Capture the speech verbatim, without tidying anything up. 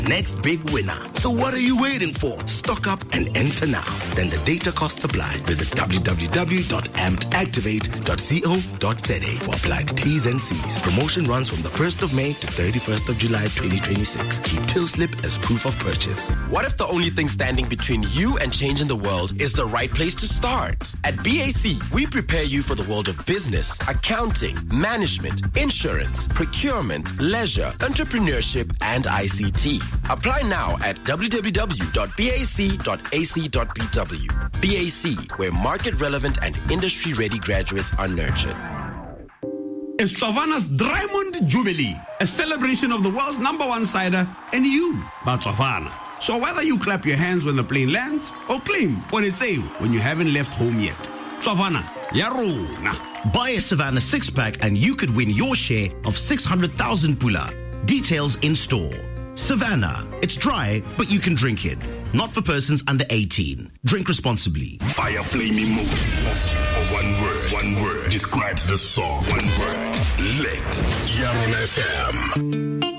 Next big winner. So what are you waiting for? Stock up and enter now. Standard data costs apply. Visit w w w dot amped activate dot co dot z a for applied T's and C's. Promotion runs from the first of May to thirty-first of July twenty twenty-six. Keep Till Slip as proof of purchase. What if the only thing standing between you and changing the world is the right place to start? At B A C, we prepare you for the world of business, accounting, management, insurance, procurement, leisure, entrepreneurship, and I C T. Apply now at w w w dot b a c dot a c dot b w. B A C, where market-relevant and industry-ready graduates are nurtured. It's Tsavana's Diamond Jubilee, a celebration of the world's number one cider and you, about Tsavana. So whether you clap your hands when the plane lands or claim what it's a when you haven't left home yet, Tsavana, yarona. Buy a Savannah six-pack and you could win your share of six hundred thousand pula. Details in store. Savannah. It's dry, but you can drink it. Not for persons under eighteen. Drink responsibly. Fire flame emoji. One word. One word describes the song. One word. Lit. Young F M.